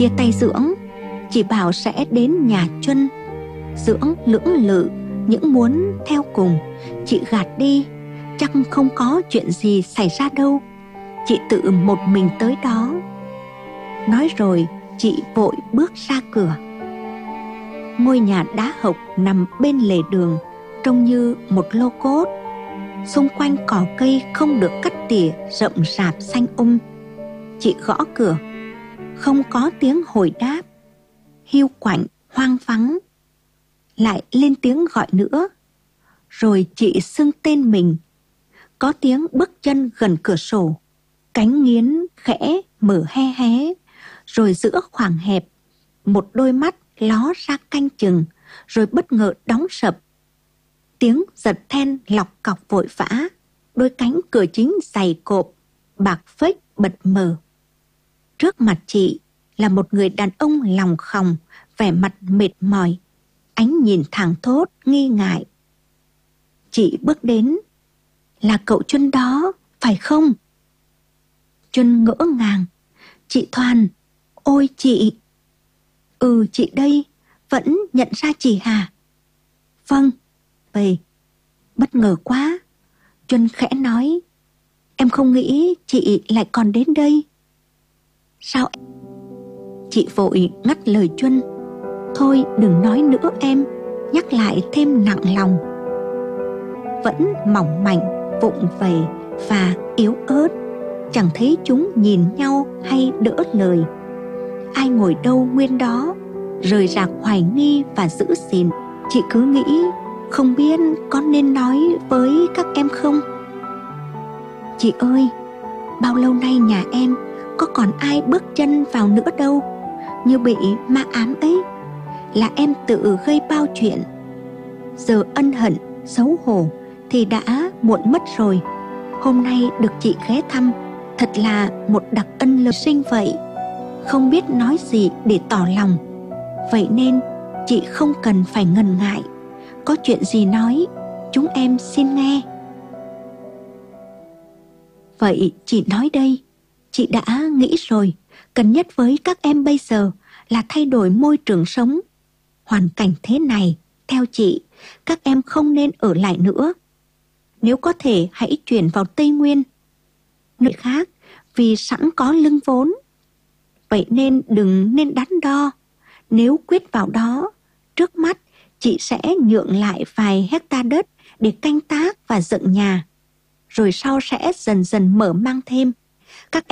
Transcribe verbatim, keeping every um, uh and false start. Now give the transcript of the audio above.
chia tay Dưỡng, chị bảo sẽ đến nhà Chuân. Dưỡng lưỡng lự những muốn theo cùng. Chị gạt đi, chắc không có chuyện gì xảy ra đâu, chị tự một mình tới đó. Nói rồi chị vội bước ra cửa. Ngôi nhà đá hộc nằm bên lề đường, trông như một lô cốt. Xung quanh cỏ cây không được cắt tỉa, rậm rạp xanh um. Chị gõ cửa, không có tiếng hồi đáp. Hiu quạnh, hoang vắng. Lại lên tiếng gọi nữa. Rồi chị xưng tên mình. Có tiếng bước chân gần cửa sổ. Cánh nghiến khẽ mở hé hé. Rồi giữa khoảng hẹp, một đôi mắt ló ra canh chừng, rồi bất ngờ đóng sập. Tiếng giật then lọc cọc vội vã. Đôi cánh cửa chính dày cộp, bạc phếch bật mở. Trước mặt chị là một người đàn ông lòng khòng, vẻ mặt mệt mỏi, ánh nhìn thẳng thốt nghi ngại. Chị bước đến. Là cậu Chuân đó, phải không? Chuân ngỡ ngàng. Chị Thoàn. Ôi chị. Ừ chị đây, vẫn nhận ra chị hả? Vâng. Vậy bất ngờ quá. Chuân khẽ nói. Em không nghĩ chị lại còn đến đây. Sao? Chị vội ngắt lời Chuân. Thôi đừng nói nữa em, nhắc lại thêm nặng lòng. Vẫn mỏng mảnh, vụng về và yếu ớt, chẳng thấy chúng nhìn nhau hay đỡ lời. Ai ngồi đâu nguyên đó, rời rạc hoài nghi và giữ gìn. Chị cứ nghĩ không biết có nên nói với các em không. Chị ơi, bao lâu nay nhà em có còn ai bước chân vào nữa đâu. Như bị ma ám ấy. Là em tự gây bao chuyện. Giờ ân hận, xấu hổ thì đã muộn mất rồi. Hôm nay được chị ghé thăm, thật là một đặc ân lời sinh vậy. Không biết nói gì để tỏ lòng. Vậy nên chị không cần phải ngần ngại. Có chuyện gì nói, chúng em xin nghe. Vậy chị nói đây. Chị đã nghĩ rồi, cần nhất với các em bây giờ là thay đổi môi trường sống. Hoàn cảnh thế này, theo chị, các em không nên ở lại nữa. Nếu có thể hãy chuyển vào Tây Nguyên, nơi khác, vì sẵn có lưng vốn. Vậy nên đừng nên đắn đo. Nếu quyết vào đó, trước mắt chị sẽ nhượng lại vài hecta đất để canh tác và dựng nhà. Rồi sau sẽ dần dần mở mang thêm.